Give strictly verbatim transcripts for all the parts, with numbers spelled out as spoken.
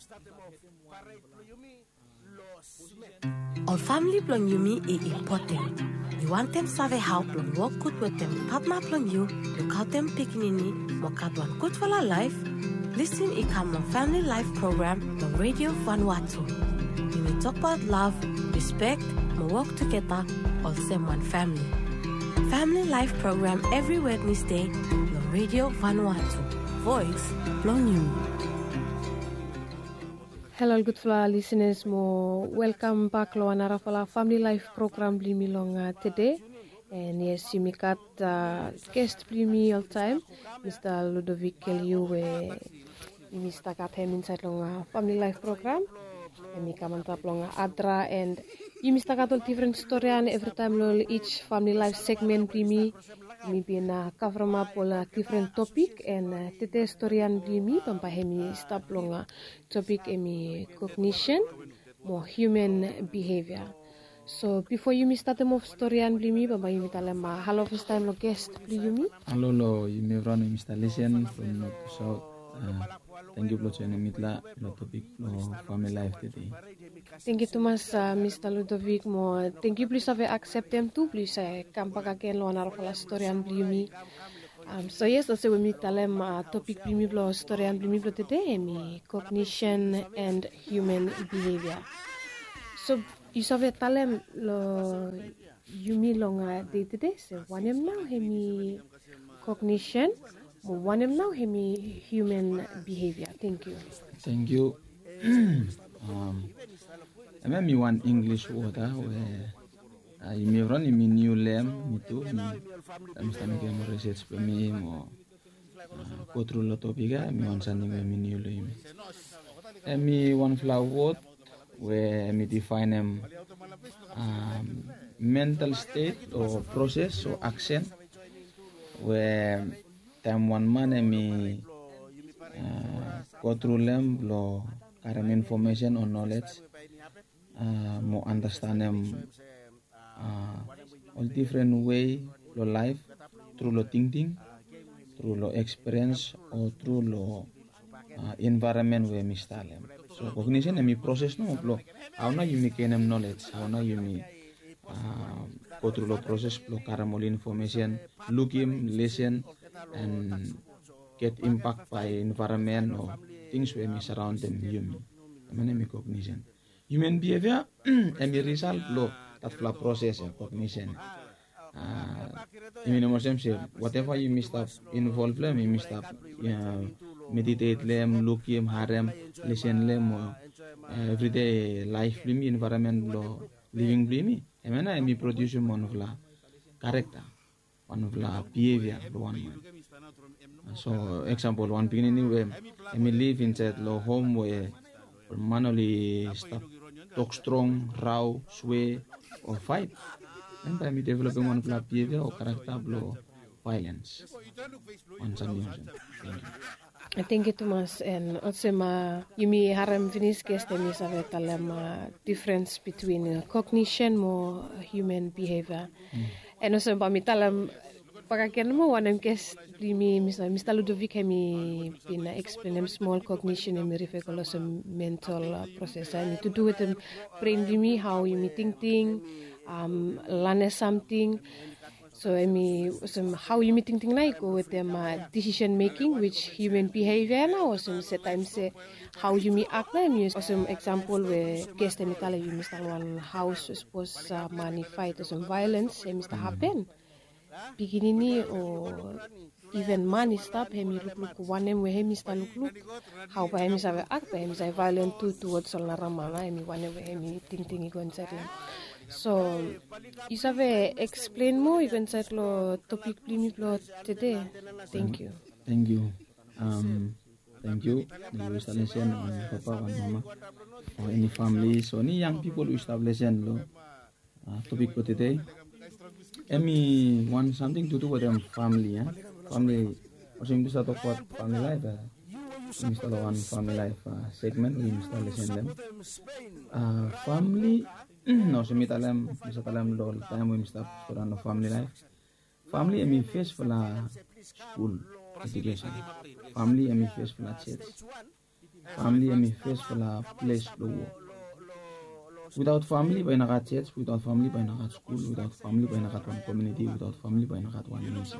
All family plong yumi is important. You want them save how plong work good with them. Partner plong you, look out them pikinini, mokat one good for our life. Listen it come on Family Life program on Radio Vanuatu. We will talk about love, respect, more work together, all same one family. Family Life program every Wednesday on Radio Vanuatu. Voice plong yumi. Hello, good flower listeners. Mo welcome back lo another for Family Life program blimi long uh, today. And yes, you make uh, guest blimi all time, Mister Ludovic Keliu, we Mister Kat him inside long uh, Family Life program. And we come on top long uh, Adra and you Mister Kat all different story and every time lo each Family Life segment blimi. Mi bina cover up all a different topic and uh, today's story and blimi pampahemi stop longa topic emi cognition more human behavior. So before you start the move story and blimi pampahi mitalema hello first time lo guest blimi. Hello lo you may run Mister Listen from north to south. Uh, thank you for joining me la lo topic lo Family Life today. Thank you too much, uh, Mister Ludovic. Mo, thank you please have accept them too. Please, uh, come back again lo anar for la story and blimi. Um, so yes, also we meet talem uh, topic blimi lo story and blimi lo today. Mi cognition and human behavior. So you saw talem lo yumi longa day today. So one em now hemi cognition. Mo one em now hemi human behavior. Thank you. Thank you. um, I mean, me one English word uh, where uh, you may run me new lem, me too. Me, I'm starting more research for me, more go through lot of bigger. Me one something where me new lem. And me one flower word where me define them um, mental state or process or action where time one man and me uh, go through them blow current information or knowledge. Uh, more understand them uh, all different way lo life through lo thinking, through lo experience or through lo uh, environment where me start them. So cognition and me process no lo how na you make them knowledge, how na you me uh, go through lo process lo caramel information, look him, listen and get impact by environment or things where me surround them you me. I mean me cognition. Human behavior and the result lo that flow process of cognition. Uh, I mean, whatever you must have involved them, you must have uh, meditate them, look them, harem, listen them, uh, everyday life, blimi, environment, lo living blimi. I mean, I me produce one of la character, one of la behavior, one man. So, example, one beginning where I me live inside lo home where manually stop. Talk strong, raw, sway, or fight. And by me developing one of the behavior or character blow violence. On some reason. I think it was and also ma you may harem finish guest them is a talem difference between uh, cognition more human behavior. Mm. And also ba mi talem pagkakian mo one guest me Mister Mister Ludovic hemi been explain them small cognition and me refer to some mental uh, process and to do with them brain me how you me thinking um learn something so I mean some how you me thinking like go with them uh, decision making which human behavior now or some set time say how you me act and use some example where guest me tell you Mister one house suppose uh, money fight or some violence and Mister happen beginning or even money stop him look look one name where him Mister look look how by him is a act by him is a violent to towards all ramana him one where him think think go inside so is a explain more you can say lo topic blimi lo today. Thank you. Thank you. Um thank you. You establish on papa and mama or any family so any young people who establish lo uh, topic for today. Emi want something to do with them family, eh? Family. Also, we start talk about family life. Uh, we start one family life uh, segment. We start listen them. Uh, family. No, so we tell them. We start them all the time. We start for the family life. Family. Emi face for la school education. Family. Emi face for la church. family emi first fala place lo wo. Without family by nagat church, without family by nagat school, without family by nagat one community, without family by nagat one nation.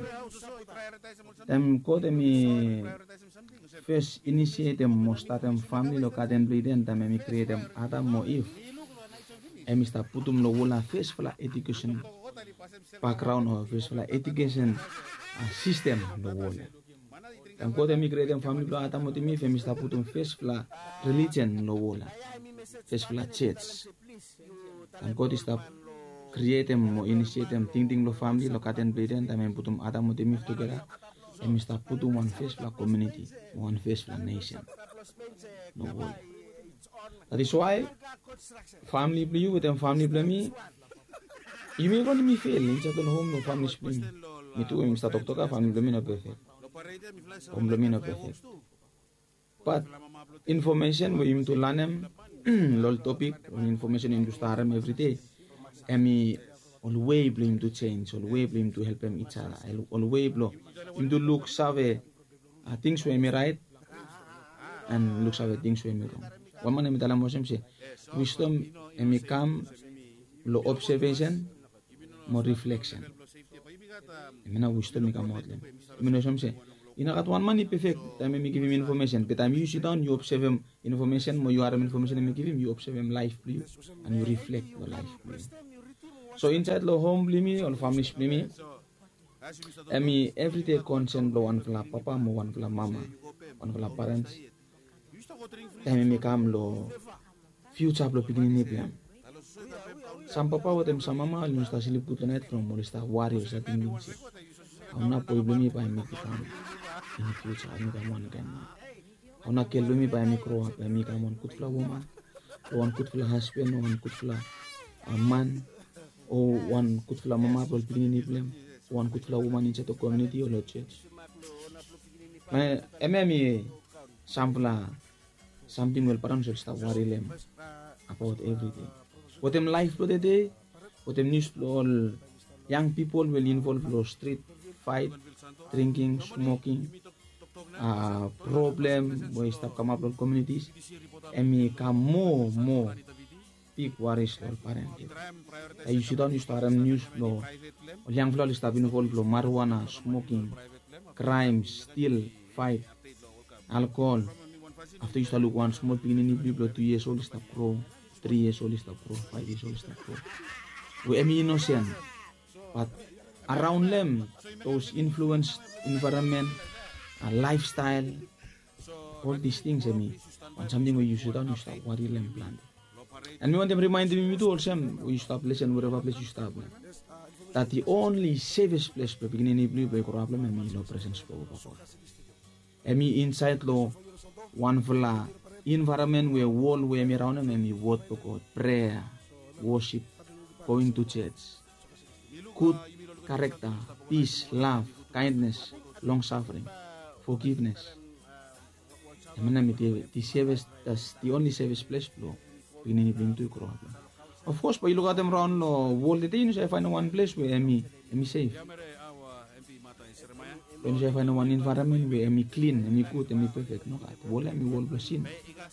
Them ko emi first initiate them mo start them family lo kaden bliden them emi create them adam mo if emi sta putum lo wola first fala education background or first fala education uh, system lo wola. Them ko emi create them family lo adam mo timi emi sta putum first fala religion lo wola. First fala church. Them ko sta create them mo initiate them thinking lo family lo kaden bliden them emi putum adam mo timi together. Emi sta putum one face fla community, one face fla nation. No way. That is why family play you with them family play me. You may go to me fail in second home no family play me. Me too. Emi sta talk talk family play me no perfect. Home play me no perfect. But information we need to learn them. Lol topic information in to start them every day. Emi always blame to change, always blame to help them each other, always blow him to look save uh, things we me right and look save things we me wrong. One man emi dalam Muslim say wisdom emi come lo observation more reflection. Emi na wisdom emi come Muslim. Emi no Muslim say ina kat one man is perfect. Time emi give him information, but time you sit down you observe him information, more you are information emi give him you observe him life please and you reflect your life please. So inside lo home blimi or family blimi, emi everyday concern lo one fla papa mo one fla mama, one fla parents. Emi mi kam lo future lo pigini ni plan. Sam papa wotem sam mama lo sta silip kutonet from mo sta warrior sa tingin si. Auna po blimi pa emi kam in the future emi kam one kan. Auna kel blimi pa emi grow up emi kam one kut fla woman, one kut fla husband, one kut fla a man. Or one could fla mama for pigini problem, one could fla woman in the community or the church. My M M E sampla something will parents will start worry them about everything. What them life for the day, what them news all young people will involve in street fight, drinking, smoking, uh, problem where stuff come up in communities. M M E come more more. Big worries for parents. You sit down, you start news flow. Young people start involved in marijuana, smoking, crimes, steal, fight, alcohol. After you start look one small beginning, people two years old start grow, three years old start grow, five years old start grow. We are innocent, but around them, those influence environment, uh, lifestyle, all these things. I mean, when something where you sit down, you start worry them plan. And we want them remind me to also we stop listen wherever place you stop. That the only safest place for beginning blue by problem and me no presence for Papa. And me inside law one fla environment where wall where me around and me word to God, prayer, worship, going to church, good character, peace, love, kindness, long suffering, forgiveness. I mean the the safest that's the only safest place for beginning bring to grow up. Of course, but you look at them around the world, I find one place where I'm I'm safe. When I find one environment where I'm clean, I'm good, I'm perfect. No, at wall I'm wall machine.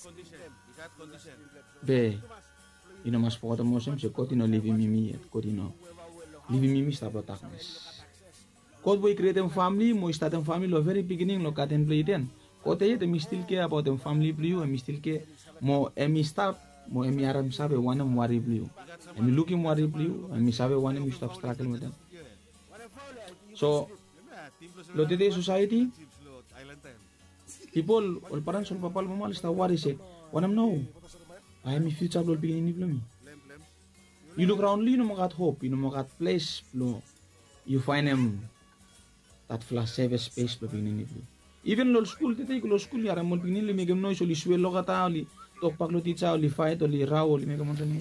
Be, you know, mas for the Muslims, you got to live in me, got to know, live in me, stop darkness. God, we create a family, we start a family, the very beginning, look at them play then. God, I still care about them family, blue, I still care more, I stop. Mo emi aram sabe one am worry blue. Emi looking worry blue, emi sabe one am stop struggling with them. So, lo today society, people, all parents, all papa, mama, start worry say, one am no. I am future will be in blue. You look around, you know, got hope, you know, got place, blue. You find them that flash save space, blue, in blue. Even lo school, they take lo school, yaram mo pinili, make them noise, only swell, logata, only. Tok paklo teacher only fight only raw only make a mountain.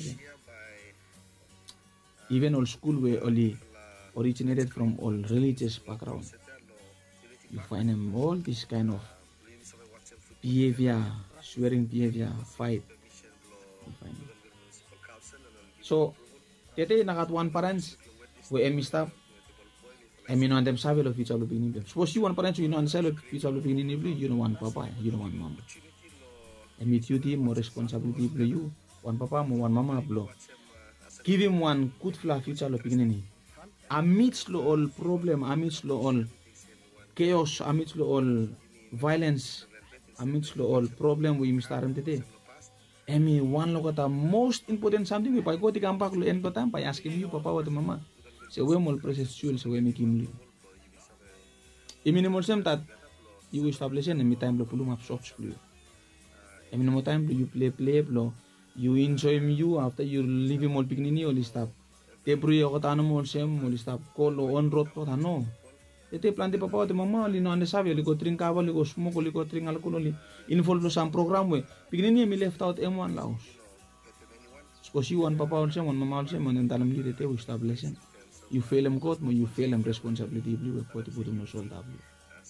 Even all school where only originated from all religious background. You find them all this kind of behavior, swearing behavior, fight. You find them. So, today nakat one parents where emi stop. I mean, on them sabe lo future lo beginning. Suppose you one parents you know on side lo future lo beginning you know one papa, you know one mama. emi duty mo responsibility blo you one papa mo one mama blo give him one good fla future lo pikinini amidst lo all problem amidst lo all chaos amidst lo all violence amidst lo all problem we mistaram tete emi one lo kata most important something we pai ko ti kampak lo en patam pai asking you papa or mama se we mol process chul se we mi kimli iminimol sem tat you establish en mi time lo pulum up shops plu iminimol time you play play lo you enjoy you after you leave mol piknini ol stop te pruyo ko tano mol sem mol stop ko lo on road to tano ete plante papa o mama li no ande sabe li ko trinca li ko smoke li ko trinca alcohol li involve lo sam program we piknini mi left out em one laos sko si one papa ol sem one mama ol sem on dalam li te we establish you fail em kot mo you fail em responsibility bli we ko ti putu no sol w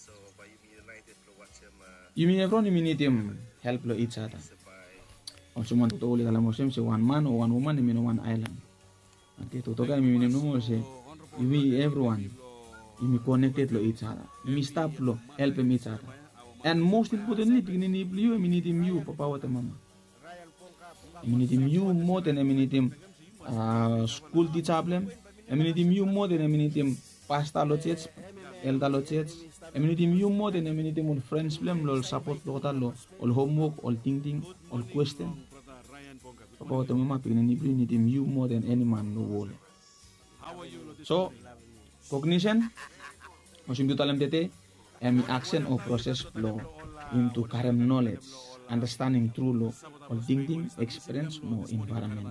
you mean everyone you need him help lo each other also man to oli dalam sem se one man or one woman in one island ante to to ga mi minimum mo se you mean everyone you me connected lo each other me stop lo help each other and most importantly beginning bli you me need him you papa or mama me need him you more than me need him uh, school teacher problem me need him you more than me need him pastor lo church elder lo church me need him you more than me need him friends problem lo support lo lo all homework all thinking all question papa or mama beginning bli need him you more than any man no world so cognition musim tu dalam tete and action or process flow into current knowledge understanding true law or thinking experience more environment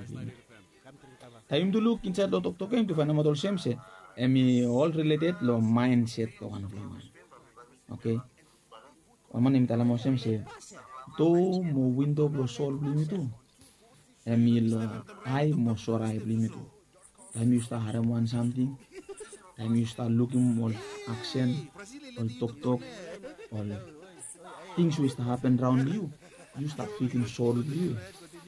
time dulu kinsa lo tok tok em tu fana model same se emi all related lo mindset lo kan lo okay aman im dalam same se to mo window lo solve limitu emi lo ai mo sorai limitu time you start haram one something time you start looking all action all talk talk all things will start happen around you you start feeling sorry to you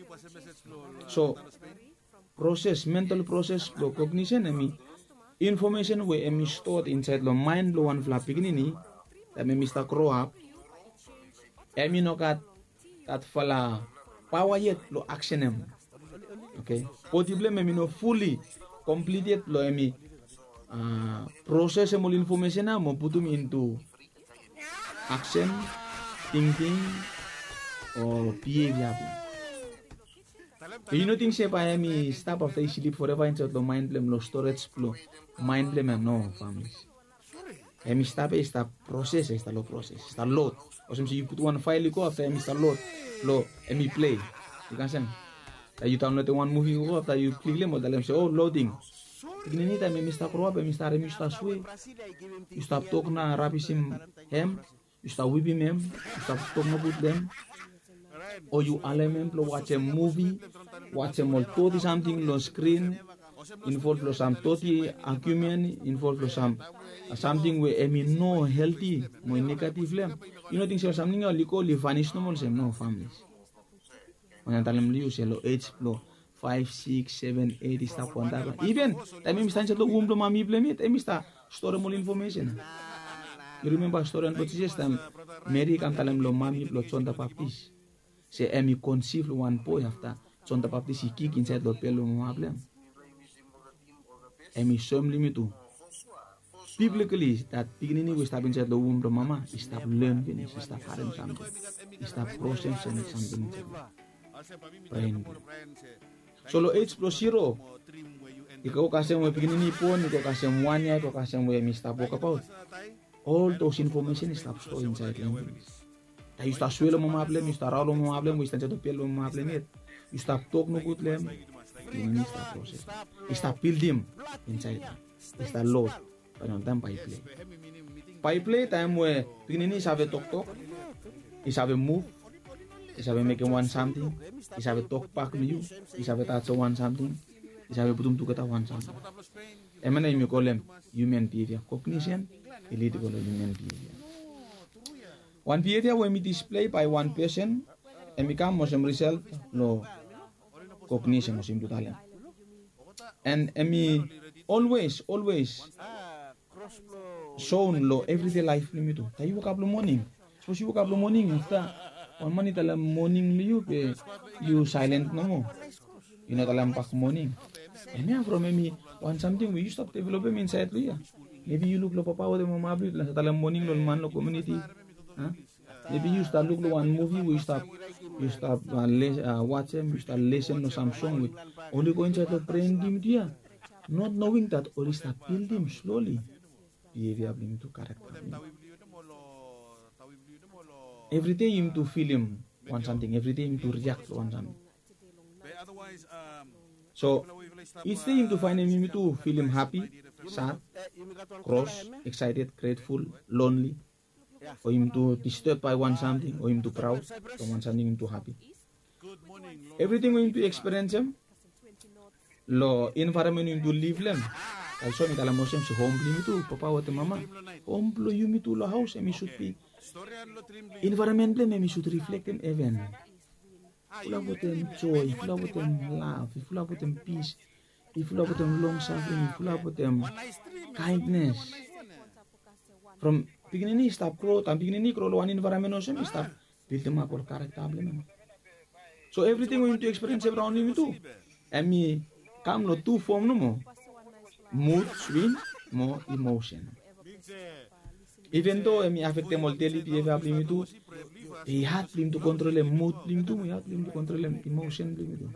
so process mental process lo cognition emi information we emi stored inside lo mind lo one fla pikinini time emi start grow up emi no kat kat fala power yet lo action em okay possible emi no fully completed lo emi Uh, proses semua information na mo putum into action, thinking, or behavior. You know things say pa mi stop after you sleep forever inside the mind blame lo storage flow mind blame no families. Emi stop e stop process e sta lo process sta load. O some you put one file you go after emi sta load lo emi play. You can say that you download one movie you go after you click them or them say oh loading. Ini time mi sta kroa pe mi sta remi sta sui you stop talk na rapisim hem you stop whipping him you stop talk na put them or you element lo watch a movie watch a mol toti something lo screen involve lo some toti argument involve lo some uh, something we emi no healthy mo negative lem you know things something liko li vanish no mol sem no families on talam liu se lo age lo five, six, seven, eight is tap one tap. Even time mi stanza lo umdo mami blemit, emi sta store mol information. You remember story and process time Mary kam talam lo mami lo chonda baptis. Se emi conceive one boy after chonda baptis he kick inside lo pelo mo problem. Emi som limitu. Biblically that beginning we stop inside the womb of mama, we stop learn finish, we stop having something, we stop processing something. Brain. Solo age plus zero. Ikaw kasi mo beginning ipon, ikaw kasi mo one year, ikaw kasi mo yung stop walk about. All those information is stop stored inside you. You start swallow mo problem, you start ralo mo problem, you start to pelo mo problem. You stop talk no good lem. You start process. You start build him inside. You start load. Pero time pa play. Pa play time we beginning is have talk talk. Is have move. Is have make one something. Is have talk back to you. Is have touch one something. Is have putum tu kata one something. Emana you call them human behavior. Cognition. Elite call human behavior. One behavior when we display by one person and become some result no cognition musim tu talent. And emi always always shown lo everyday life limit. Tayo wake up morning. Suppose you wake up morning, after on mani talam morning liu pe you silent no mo. You know talam pak morning. And yeah, from me want something we stop developing inside liu. Maybe you look lo papa o de mama blit la talam morning lo man lo community. Huh? Maybe you start look lo one movie we start you start uh, les, uh, watch them, you start listen to some song with only go inside the brain dim dia. Not knowing that or start build him slowly. Behavior him to character. Every day him to feel him want something. Every day him to react to want something. So each day him to find him to feel him happy, sad, cross, excited, grateful, lonely. Or him to disturbed by one something, or him to proud, or want something him to happy. Everything we him to experience him. Lo environment him to live them. Also, me tala mosem si home blim itu, papa wa mama. Home blo you me to lo house, and me should be environment blem, and me should reflect them even. Full of them joy, full of them love, full of them peace, full of them long suffering, full of them kindness. From beginning ni start grow, tam beginning ni grow lo one environment also me start build them up or character blem. So everything we need to experience around him too, and me come no two form no more. Mood swing, more emotion. Even though I affect them all daily behavior blim itu, he had blim to control them mood blim tu, he had blim to control them emotion blim itu.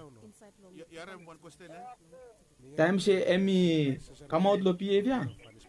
Time say emi come out lo behavior.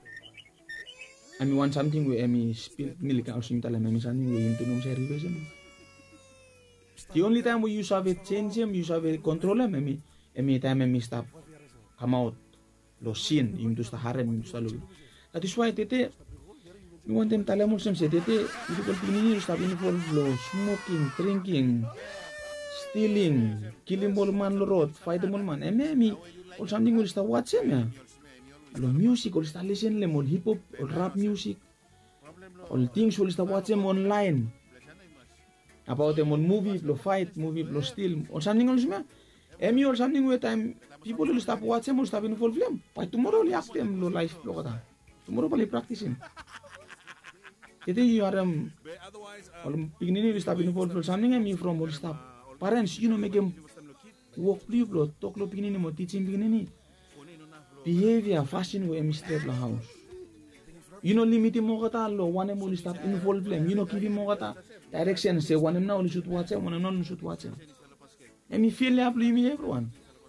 I mean want something we emi spill milk or something like emi something we into no say revision. The only time we use have it change him, use have it control him, emi emi time emi stop come out. Lo sin, yung to sa harem, yung to sa lugi. That is why, tete, you want them talamol sem se, tete, hindi ko pinili, stop involved lo, smoking, drinking, stealing, killing mo man lo road, fight mo man, eme, emi, or something will start watch him, ya. Lo music, or start listen them, or hip hop, or rap music, all things will start watch him online. About them on movie, lo fight, movie, lo steal, or something else, ya. Emi, or something where time, people will stop watching or stop involved them. By tomorrow, they ask them lo life lo kata. Tomorrow, they practice him. Jadi you are um, kalau begini ni stop involved lo something emi from will stop. Parents, you know make them work live lo, talk lo begini ni mo teaching begini ni. Behavior, fashion we emi step la house. You know limit mo kata lo, one em will stop involved them. You know give mo kata direction say one em na will should watch him, one em na will should watch him. Emi feel up lo emi everyone.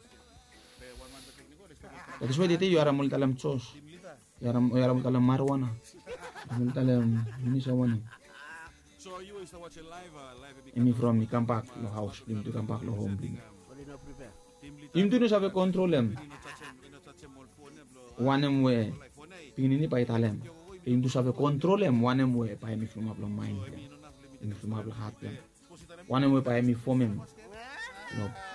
That is why they you are mul talam chos, you are you are mul talam marijuana, mul talam ini sawan. Emi from ni kampak lo house, blim tu kampak lo home blim. Im tu no sabe control em. One em we, pingin ini pai talem. Im tu sabe control em, one em we pai mi fluma lo mind, mi fluma lo heart em. One em we pai mi form em, lo